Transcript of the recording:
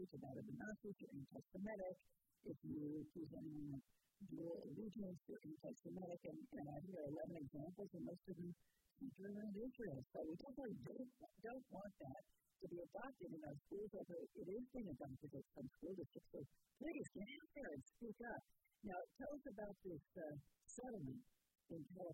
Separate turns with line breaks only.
speech about the Nazis, you're anti-Semitic. If you accuse anyone of dual allegiance, you're anti-Semitic. And I think there are 11 examples, and most of them center around Israel. So we definitely don't want that to be adopted in our schools, although it is being adopted at some school districts. So please get out there and speak up. Now, tell us about this settlement in California.